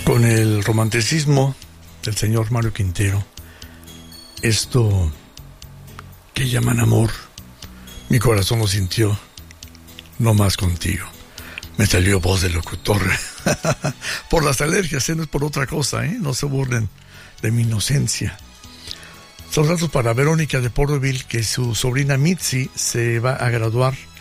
Con el romanticismo del señor Mario Quintero, esto que llaman amor, mi corazón lo sintió, no más contigo. Me salió voz de locutor. Por las alergias, no es por otra cosa, no se burlen de mi inocencia. Son datos para Verónica de Porterville, que su sobrina Mitzi se va a graduar